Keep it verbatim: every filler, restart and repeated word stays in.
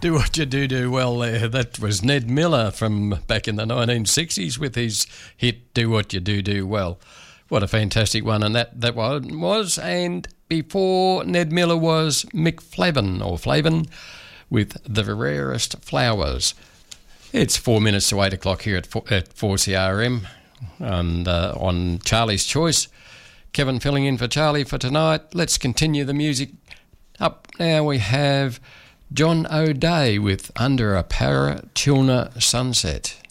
Do What You Do Do Well there. That was Ned Miller from back in the nineteen sixties with his hit Do What You Do Do Well. What a fantastic one, and that, that one was. And before Ned Miller was Mick Flavin, or Flavin, with The Rarest Flowers. It's four minutes to eight o'clock here at, four, at four C R M, and uh, on Charlie's Choice. Kevin filling in for Charlie for tonight. Let's continue the music. Up now we have John O'Day with Under a Parachilna Sunset.